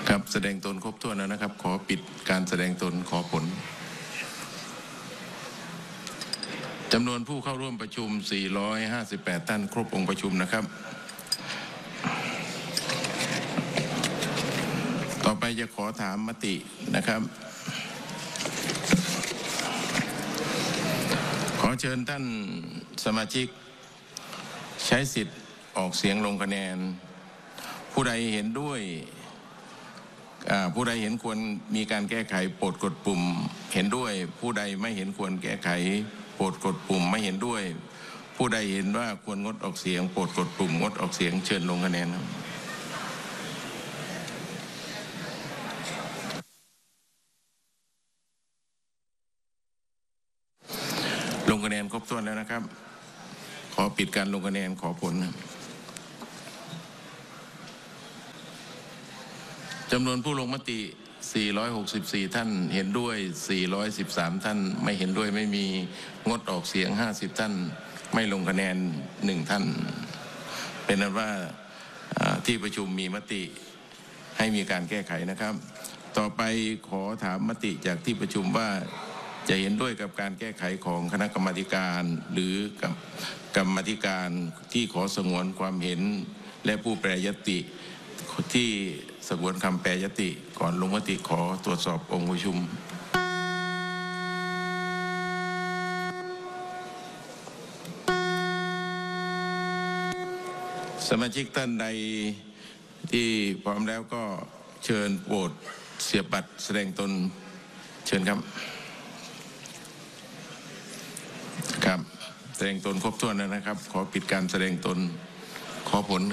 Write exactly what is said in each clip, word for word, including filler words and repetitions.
ครับแสดงตนครบถ้วนแล้วนะครับขอปิดการแสดงตนขอผลจำนวนผู้เข้าร่วมประชุมสี่ร้อยห้าสิบแปดท่านครบองค์ประชุมนะครับต่อไปจะขอถามมตินะครับขอเชิญท่านสมาชิกใช้สิทธิ์ออกเสียงลงคะแนนผู้ใดเห็นด้วยผู้ใดเห็นควรมีการแก้ไขโปรดกดปุ่มเห็นด้วยผู้ใดไม่เห็นควรแก้ไขโปรดกดปุ่มไม่เห็นด้วยผู้ใดเห็นว่าควรงดออกเสียงโปรดกดปุ่มงดออกเสียงเชิญลงคะแนนครับลงคะแนนครบถ้วนแล้วนะครับขอปิดการลงคะแนนขอผลจำนวนผู้ลงมติสี่ร้อยหกสิบสี่ท่านเห็นด้วยสี่ร้อยสิบสามท่านไม่เห็นด้วยไม่มีงดออกเสียงห้าสิบท่านไม่ลงคะแนนหนึ่งท่านเป็นนั้นว่าที่ประชุมมีมติให้มีการแก้ไขนะครับต่อไปขอถามมติจากที่ประชุมว่าจะเห็นด้วยกับการแก้ไขของคณะกรรมาธิการหรือกับกรรมาธิการที่ขอสงวนความเห็นและผู้แปรยติที่สงวนคำแปรยติก่อนลงมติขอตรวจสอบองค์ประชุมสมาชิกท่านใดที่พร้อมแล้วก็เชิญโหวตเสียบบัตรแสดงตนเชิญครับครับแสดงตนครบถ้วนแล้วนะครับขอปิดการแสดงตนขอผล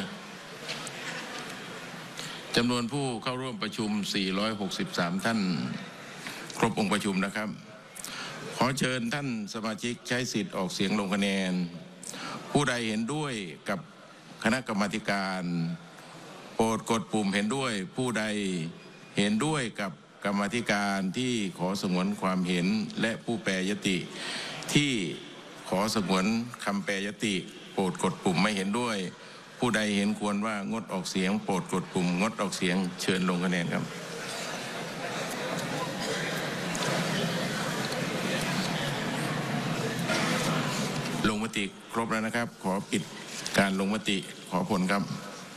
จำนวนผู้เข้าร่วมประชุมสี่ร้อยหกสิบสามท่านครบองค์ประชุมนะครับขอเชิญท่านสมาชิกใช้สิทธิ์ออกเสียงลงคะแนนผู้ใดเห็นด้วยกับคณะกรรมาธิการโปรดกดปุ่มเห็นด้วยผู้ใดเห็นด้วยกับกรรมาธิการที่ขอสงวนความเห็นและผู้แปรยติที่ขอสงวนคำแปรยติโปรดกดปุ่มไม่เห็นด้วยผู้ใดเห็นควรว่างดออกเสียงโปรดกดปุ่มงดออกเสียงเชิญลงคะแนนครับลงมติครบแล้วนะครับขอปิดการลงมติขอผลครับ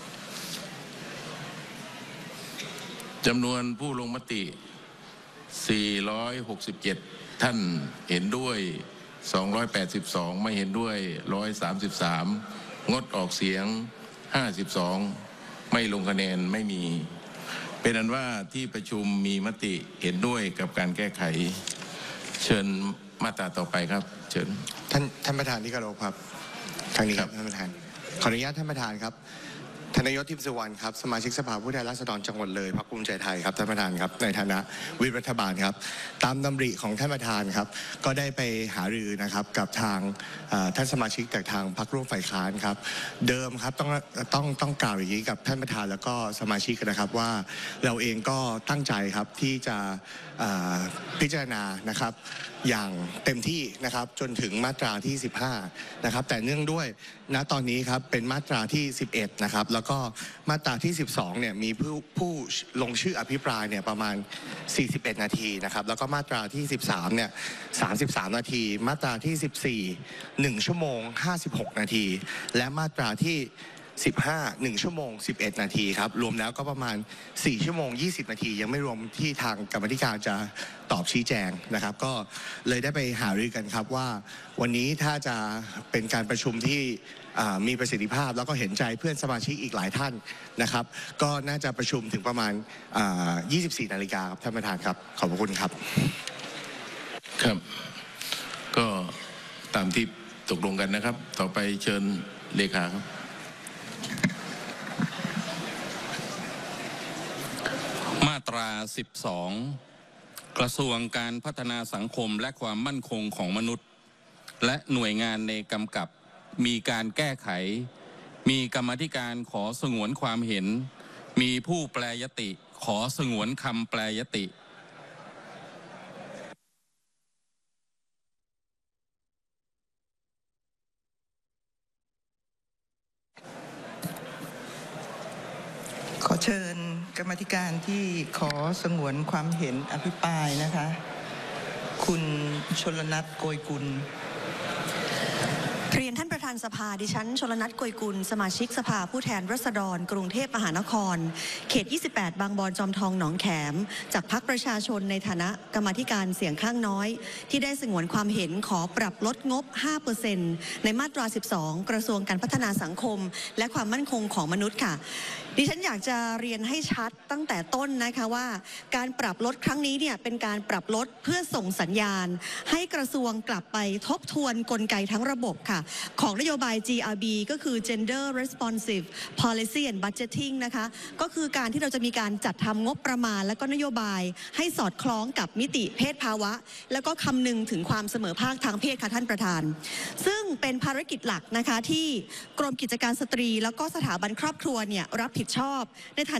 จำนวนผู้ลงมติสี่ร้อยหกสิบเจ็ดท่านเห็นด้วยสองร้อยแปดสิบสองไม่เห็นด้วยหนึ่งร้อยสามสิบสามงดออกเสียงห้าสิบสองไม่ลงคะแนนไม่มีเป็นอันว่าที่ประชุมมีมติเห็นด้วยกับการแก้ไขเชิญมาตราต่อไปครับเชิญท่านท่านประธานที่เคารพครับทางนี้ครับท่านประธานขออนุญาตท่านประธานครับธนยศทิพย์สุวรรณครับสมาชิกสภาผู้แทนราษฎรจังหวัดเลยพรรคภูมิใจไทยครับท่านประธานครับในฐานะวิปรัฐบาลครับตามดำริของท่านประธานครับก็ได้ไปหารือนะครับกับทางท่านสมาชิกจากทางพรรคร่วมฝ่ายค้านครับเดิมครับต้องต้องต้องกล่าวอย่างนี้กับท่านประธานแล้วก็สมาชิกนะครับว่าเราเองก็ตั้งใจครับที่จะพิจารณานะครับอย่างเต็มที่นะครับจนถึงมาตราที่สิบห้านะครับแต่เนื่องด้วยณตอนนี้ครับเป็นมาตราที่สิบเอ็ดนะครับแล้วก็มาตราที่สิบสองเนี่ยมีผู้ผู้ลงชื่ออภิปรายเนี่ยประมาณสี่สิบเอ็ดนาทีนะครับแล้วก็มาตราที่สิบสามเนี่ยสามสิบสามนาทีมาตราที่สิบสี่หนึ่งชั่วโมงห้าสิบหกนาทีและมาตราที่สิบห้า หนึ่งชั่วโมงสิบเอ็ดนาทีครับรวมแล้วก็ประมาณสี่ชั่วโมงยี่สิบนาทียังไม่รวมที่ทางกรรมธิการจะตอบชี้แจงนะครับก็เลยได้ไปหารือกันครับว่าวันนี้ถ้าจะเป็นการประชุมที่มีประสิทธิภาพแล้วก็เห็นใจเพื่อนสมาชิกอีกหลายท่านนะครับก็น่าจะประชุมถึงประมาณยี่สิบสี่นาฬิกาครับท่านประธานครับขอบคุณครับครับก็ตามที่ตกลงกันนะครับต่อไปเชิญเลขาครับมาตราสิบสองกระทรวงการพัฒนาสังคมและความมั่นคงของมนุษย์และหน่วยงานในกำกับมีการแก้ไขมีกรรมาธิการขอสงวนความเห็นมีผู้แปรยติขอสงวนคำแปรยติคขอเชิญกรรมาธิการที่ขอสงวนความเห็นอภิปรายนะคะ คุณชลนัทโกยกุลเรียนท่านประธานสภาดิฉันชลนัทโกยกุลสมาชิกสภาผู้แทนราษฎรกรุงเทพมหานครเขตยี่สิบแปดบางบอนจอมทองหนองแขมจากพรรคประชาชนในฐานะกรรมาธิการเสียงข้างน้อยที่ได้สงวนความเห็นขอปรับลดงบ ห้าเปอร์เซ็นต์ ในมาตราสิบสองกระทรวงการพัฒนาสังคมและความมั่นคงของมนุษย์ค่ะดิฉันอยากจะเรียนให้ชัดตั้งแต่ต้นนะคะว่าการปรับลดครั้งนี้เนี่ยเป็นการปรับลดเพื่อส่งสัญญาณให้กระทรวงกลับไปทบทวนกลไกทั้งระบบค่ะของนโยบาย จี อาร์ บี ก็คือ Gender Responsive Policy and Budgeting นะคะก็คือการที่เราจะมีการจัดทำงบประมาณและก็นโยบายให้สอดคล้องกับมิติเพศภาวะแล้วก็คำนึงถึงความเสมอภาคทางเพศค่ะท่านประธานซึ่งเป็นภารกิจหลักนะคะที่กรมกิจการสตรีแล้วก็สถาบันครอบครัวเนี่ยรับผิดชอบในฐานะ